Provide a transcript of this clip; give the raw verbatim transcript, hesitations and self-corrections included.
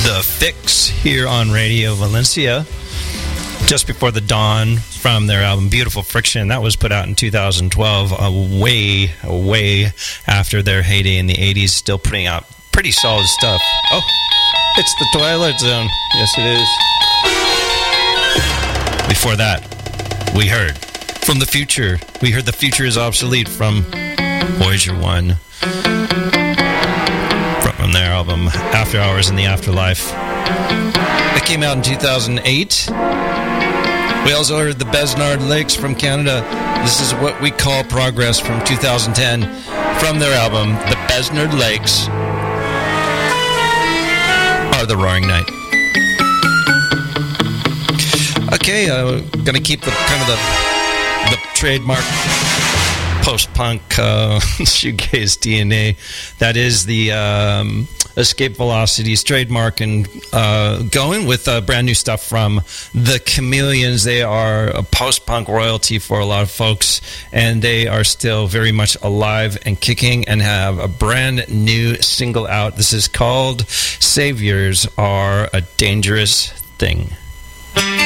The Fix here on Radio Valencia. Just before the dawn from their album Beautiful Friction. That was put out in two thousand twelve, uh, way, way after their heyday in the eighties. Still putting out pretty solid stuff. Oh, it's the Twilight Zone. Yes, it is. Before that, we heard from the future. We heard The Future is Obsolete from Voyager one. From their album After Hours in the Afterlife. It came out in two thousand eight. We also heard the Besnard Lakes from Canada. This is what we call Progress from two thousand ten. From their album, The Besnard Lakes Are the Roaring Night. Okay, uh, gonna keep the kind of the, the trademark post-punk uh, shoegaze D N A. That is the um, Escape Velocity's trademark, and uh, going with uh, brand new stuff from the Chameleons. They are a post-punk royalty for a lot of folks, and they are still very much alive and kicking and have a brand new single out. This is called Saviors Are a Dangerous Thing.